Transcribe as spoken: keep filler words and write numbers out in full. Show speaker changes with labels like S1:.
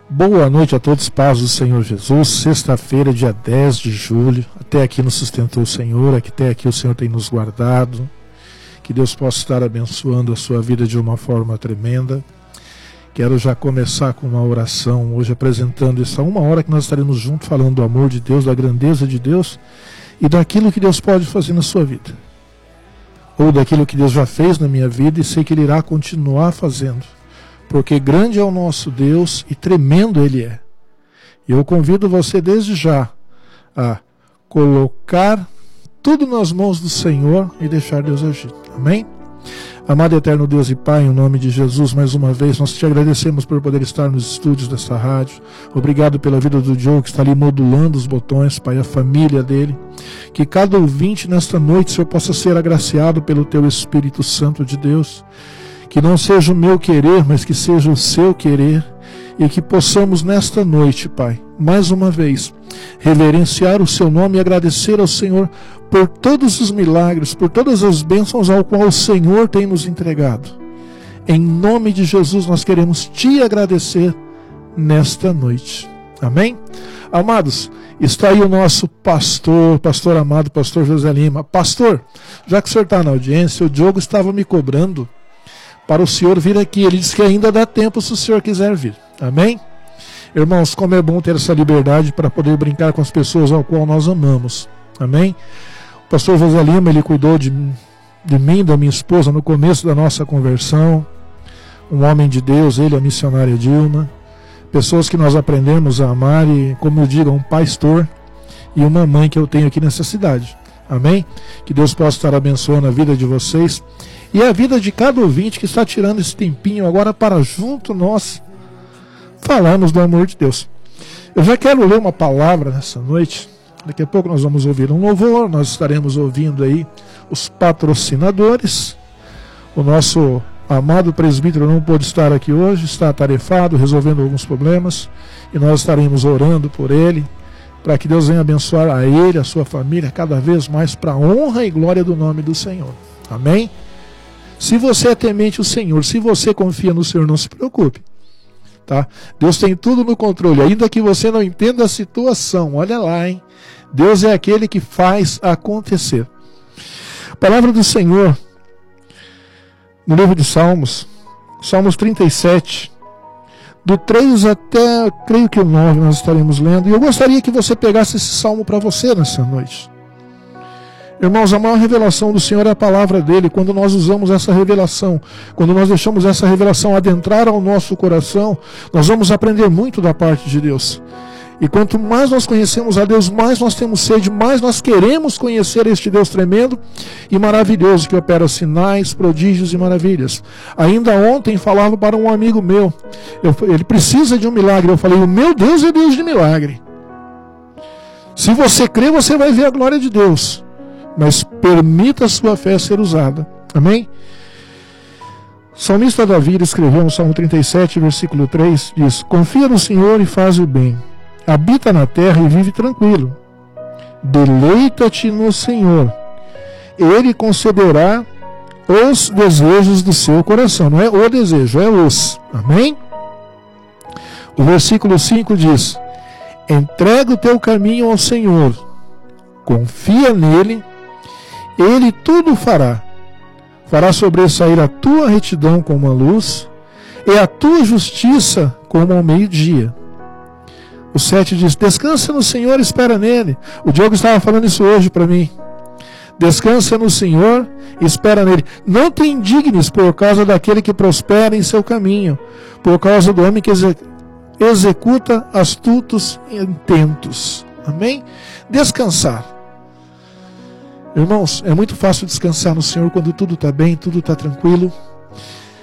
S1: Boa noite a todos, paz do Senhor Jesus. Sexta-feira, dia dez de julho. Até aqui nos sustentou o Senhor, até aqui o Senhor tem nos guardado. Que Deus possa estar abençoando a sua vida de uma forma tremenda. Quero já começar com uma oração, hoje apresentando essa uma hora que nós estaremos juntos falando do amor de Deus, da grandeza de Deus e daquilo que Deus pode fazer na sua vida. Ou daquilo que Deus já fez na minha vida e sei que Ele irá continuar fazendo. Porque grande é o nosso Deus e tremendo Ele é. E eu convido você desde já a colocar tudo nas mãos do Senhor e deixar Deus agir. Amém? Amado eterno Deus e Pai, em nome de Jesus, mais uma vez, nós te agradecemos por poder estar nos estúdios dessa rádio. Obrigado pela vida do Joe, que está ali modulando os botões, Pai, a família dele. Que cada ouvinte nesta noite, Senhor, possa ser agraciado pelo Teu Espírito Santo de Deus. Que não seja o meu querer, mas que seja o Seu querer. E que possamos nesta noite, Pai, mais uma vez, reverenciar o Seu nome e agradecer ao Senhor por todos os milagres, por todas as bênçãos ao qual o Senhor tem nos entregado. Em nome de Jesus nós queremos Te agradecer nesta noite. Amém? Amados, está aí o nosso pastor, pastor amado, pastor José Lima. Pastor, já que o senhor está na audiência, o Diogo estava me cobrando para o senhor vir aqui. Ele disse que ainda dá tempo se o senhor quiser vir. Amém? Irmãos, como é bom ter essa liberdade para poder brincar com as pessoas ao qual nós amamos. Amém? O pastor José Lima, ele cuidou de, de mim, da minha esposa, no começo da nossa conversão. Um homem de Deus, ele, a missionária Dilma. Pessoas que nós aprendemos a amar e, como eu digo, um pastor e uma mãe que eu tenho aqui nessa cidade. Amém? Que Deus possa estar abençoando a vida de vocês e a vida de cada ouvinte que está tirando esse tempinho agora para junto nós falarmos do amor de Deus. Eu já quero ler uma palavra nessa noite. Daqui a pouco nós vamos ouvir um louvor, nós estaremos ouvindo aí os patrocinadores. O nosso amado presbítero não pôde estar aqui hoje, está atarefado, resolvendo alguns problemas, e nós estaremos orando por ele, para que Deus venha abençoar a ele, a sua família, cada vez mais para a honra e glória do nome do Senhor. Amém? Se você é temente o Senhor, se você confia no Senhor, não se preocupe. Tá? Deus tem tudo no controle, ainda que você não entenda a situação, olha lá, hein? Deus é aquele que faz acontecer. A palavra do Senhor, no livro de Salmos, Salmos trinta e sete, do três até, creio que o nove nós estaremos lendo, e eu gostaria que você pegasse esse salmo para você nessa noite. Irmãos, a maior revelação do Senhor é a palavra dele. Quando nós usamos essa revelação, quando nós deixamos essa revelação adentrar ao nosso coração, nós vamos aprender muito da parte de Deus. E quanto mais nós conhecemos a Deus, mais nós temos sede, mais nós queremos conhecer este Deus tremendo e maravilhoso, que opera sinais, prodígios e maravilhas. Ainda ontem falava para um amigo meu, eu, ele precisa de um milagre. Eu falei, o meu Deus é Deus de milagre. Se você crê, você vai ver a glória de Deus. Mas permita a sua fé ser usada. Amém? O salmista Davi escreveu no Salmo trinta e sete, versículo três, diz: confia no Senhor e faz o bem. Habita na terra e vive tranquilo. Deleita-te no Senhor. Ele concederá os desejos do seu coração. Não é o desejo, é os. Amém? O versículo cinco diz: entrega o teu caminho ao Senhor. Confia nele. Ele tudo fará. Fará sobressair a tua retidão como a luz e a tua justiça como ao meio-dia. O sete diz: descansa no Senhor e espera nele. O Diogo estava falando isso hoje para mim. Descansa no Senhor e espera nele. Não te indignes por causa daquele que prospera em seu caminho, por causa do homem que exe- executa astutos intentos. Amém? Descansar. Irmãos, é muito fácil descansar no Senhor quando tudo está bem, tudo está tranquilo.